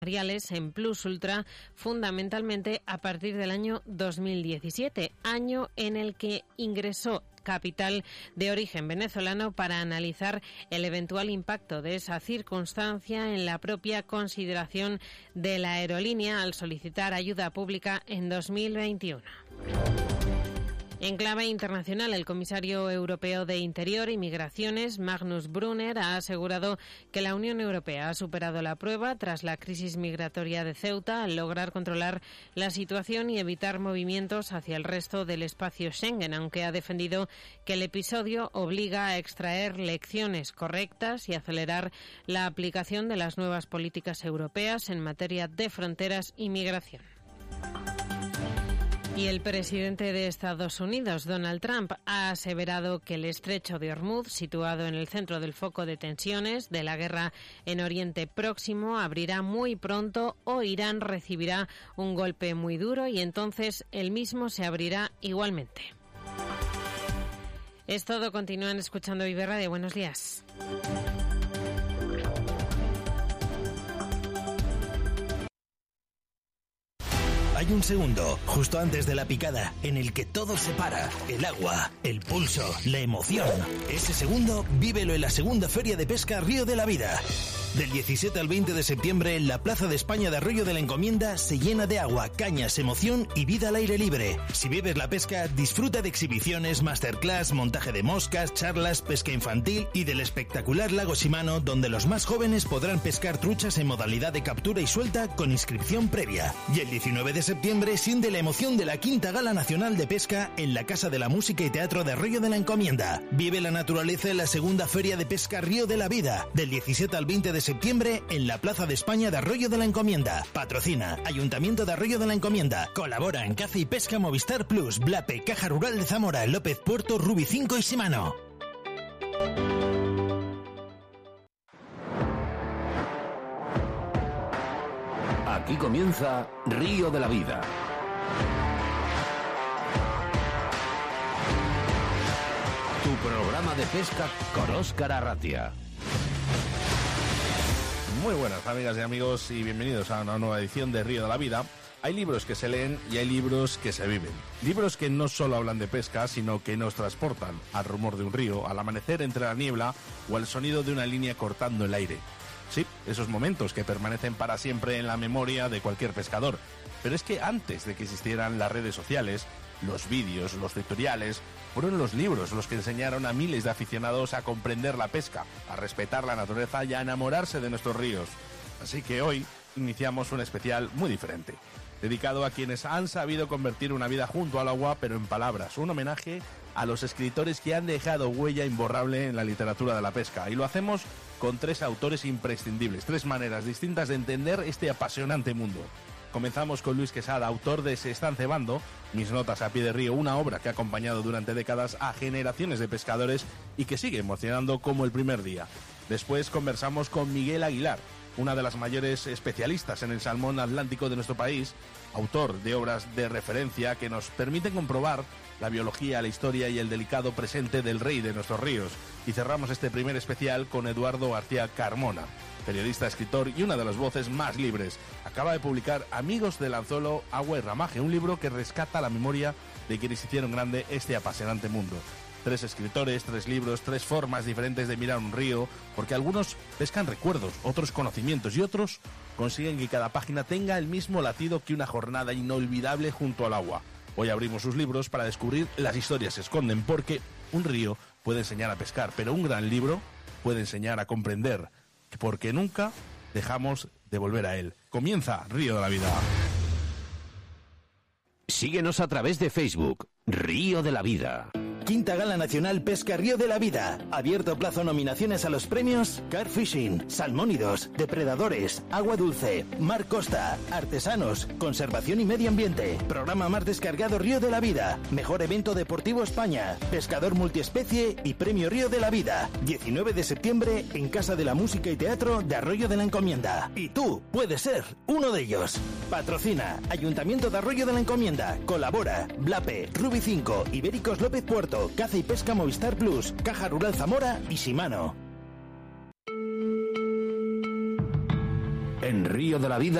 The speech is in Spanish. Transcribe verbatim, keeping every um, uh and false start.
en Plus Ultra, fundamentalmente a partir del año dos mil diecisiete, año en el que ingresó capital de origen venezolano para analizar el eventual impacto de esa circunstancia en la propia consideración de la aerolínea al solicitar ayuda pública en dos mil veintiuno. En clave internacional, el comisario europeo de Interior y Migraciones, Magnus Brunner, ha asegurado que la Unión Europea ha superado la prueba tras la crisis migratoria de Ceuta al lograr controlar la situación y evitar movimientos hacia el resto del espacio Schengen, aunque ha defendido que el episodio obliga a extraer lecciones correctas y acelerar la aplicación de las nuevas políticas europeas en materia de fronteras y migración. Y el presidente de Estados Unidos, Donald Trump, ha aseverado que el estrecho de Hormuz, situado en el centro del foco de tensiones de la guerra en Oriente Próximo, abrirá muy pronto o Irán recibirá un golpe muy duro y entonces el mismo se abrirá igualmente. Es todo. Continúan escuchando Vive Radio. Buenos días. Hay un segundo, justo antes de la picada, en el que todo se para. El agua, el pulso, la emoción. Ese segundo, vívelo en la segunda Feria de Pesca Río de la Vida. Del diecisiete al veinte de septiembre, la Plaza de España de Arroyo de la Encomienda se llena de agua, cañas, emoción y vida al aire libre. Si vives la pesca, disfruta de exhibiciones, masterclass, montaje de moscas, charlas, pesca infantil y del espectacular lago Shimano, donde los más jóvenes podrán pescar truchas en modalidad de captura y suelta con inscripción previa. Y el diecinueve de septiembre siente la emoción de la Quinta Gala Nacional de Pesca en la Casa de la Música y Teatro de Arroyo de la Encomienda. Vive la naturaleza en la segunda Feria de Pesca Río de la Vida, del diecisiete al veinte de septiembre en la Plaza de España de Arroyo de la Encomienda. Patrocina Ayuntamiento de Arroyo de la Encomienda. Colabora en Caza y Pesca Movistar Plus, Blape, Caja Rural de Zamora, López Puerto, Rubi cinco y Shimano. Aquí comienza Río de la Vida. Tu programa de pesca con Óscar Arratia. Muy buenas amigas y amigos y bienvenidos a una nueva edición de Río de la Vida. Hay libros que se leen y hay libros que se viven. Libros que no solo hablan de pesca, sino que nos transportan al rumor de un río, al amanecer entre la niebla o al sonido de una línea cortando el aire. Sí, esos momentos que permanecen para siempre en la memoria de cualquier pescador. Pero es que antes de que existieran las redes sociales, los vídeos, los tutoriales, fueron los libros los que enseñaron a miles de aficionados a comprender la pesca, a respetar la naturaleza y a enamorarse de nuestros ríos. Así que hoy iniciamos un especial muy diferente, dedicado a quienes han sabido convertir una vida junto al agua, pero en palabras, un homenaje a los escritores que han dejado huella imborrable en la literatura de la pesca. Y lo hacemos con tres autores imprescindibles, tres maneras distintas de entender este apasionante mundo. Comenzamos con Luis Quesada, autor de Se están cebando, Mis notas a pie de río, una obra que ha acompañado durante décadas a generaciones de pescadores y que sigue emocionando como el primer día. Después conversamos con Miguel Aguilar, una de las mayores especialistas en el salmón atlántico de nuestro país, autor de obras de referencia que nos permiten comprobar la biología, la historia y el delicado presente del rey de nuestros ríos. Y cerramos este primer especial con Eduardo García Carmona, periodista, escritor y una de las voces más libres. Acaba de publicar Amigos del Anzuelo, Agua y Ramaje, un libro que rescata la memoria de quienes hicieron grande este apasionante mundo. Tres escritores, tres libros, tres formas diferentes de mirar un río, porque algunos pescan recuerdos, otros conocimientos y otros consiguen que cada página tenga el mismo latido que una jornada inolvidable junto al agua. Hoy abrimos sus libros para descubrir las historias que se esconden, porque un río puede enseñar a pescar, pero un gran libro puede enseñar a comprender, porque nunca dejamos de volver a él. Comienza Río de la Vida. Síguenos a través de Facebook, Río de la Vida. Quinta Gala Nacional Pesca Río de la Vida. Abierto plazo nominaciones a los premios Carp Fishing, Salmónidos, Depredadores, Agua Dulce, Mar Costa, Artesanos, Conservación y Medio Ambiente. Programa más descargado Río de la Vida. Mejor evento deportivo España. Pescador multiespecie y Premio Río de la Vida. diecinueve de septiembre en Casa de la Música y Teatro de Arroyo de la Encomienda. Y tú puedes ser uno de ellos. Patrocina Ayuntamiento de Arroyo de la Encomienda. Colabora Blape, Rubi cinco, Ibéricos López Puerto, Caza y Pesca Movistar Plus, Caja Rural Zamora y Shimano. En Río de la Vida